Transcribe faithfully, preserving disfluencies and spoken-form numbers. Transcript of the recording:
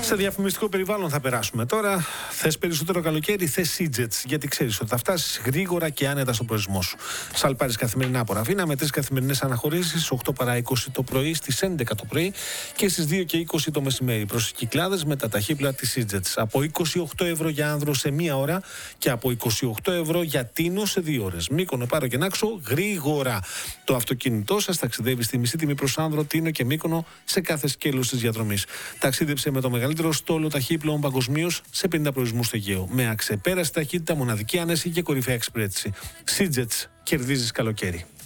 Σε διαφημιστικό περιβάλλον θα περάσουμε τώρα. Θες περισσότερο καλοκαίρι, θες Σίτζετς. Γιατί ξέρεις ότι θα φτάσεις γρήγορα και άνετα στον προορισμό σου. Σαλπάρεις καθημερινά από Ραφίνα με τρεις καθημερινές αναχωρήσεις, οκτώ παρά είκοσι το πρωί, στις έντεκα το πρωί και στις δύο και είκοσι το μεσημέρι. Προς Κυκλάδες με τα ταχύπλα της Σίτζετς. Από είκοσι οκτώ ευρώ για άνδρο σε μία ώρα και από είκοσι οκτώ ευρώ για Τίνο σε δύο ώρες. Μύκονο, Πάρο και Νάξο γρήγορα. Το αυτοκίνητό σας ταξιδεύει στη μισή τιμή προς άνδρο, Τίνο και Μύκονο σε κάθε σκέλος της διαδρομής. Ταξίδεψε με το μεγαλύτερο στόλο ταχύπλων παγκοσμίως σε πενήντα προορισμούς στο Αιγαίο. Με αξεπέραστη ταχύτητα, μοναδική άνεση και κορυφαία εξυπηρέτηση. Σίτζετς, κερδίζεις καλοκαίρι.